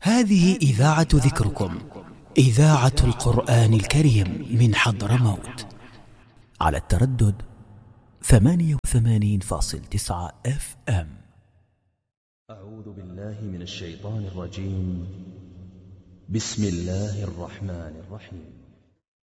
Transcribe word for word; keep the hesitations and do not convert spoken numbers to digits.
هذه إذاعة ذكركم، إذاعة القرآن الكريم من حضرموت، على التردد ثمانية وثمانين فاصل تسعة اف ام. أعوذ بالله من الشيطان الرجيم. بسم الله الرحمن الرحيم.